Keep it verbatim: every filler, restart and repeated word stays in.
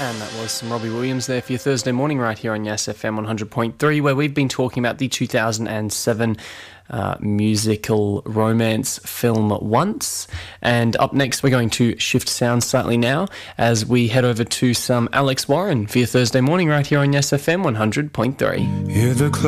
And that was some Robbie Williams there for your Thursday morning right here on Yes F M one hundred point three, where we've been talking about the two thousand seven uh, musical romance film Once. And up next, we're going to shift sound slightly now as we head over to some Alex Warren for your Thursday morning right here on Yes F M one hundred point three. Hear the